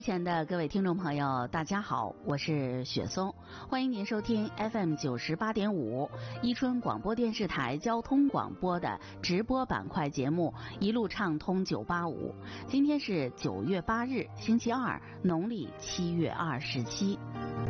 前的各位听众朋友，大家好，我是雪松，欢迎您收听 FM 98.5伊春广播电视台交通广播的直播板块节目《一路畅通985》。今天是9月8日，星期二，农历7月27。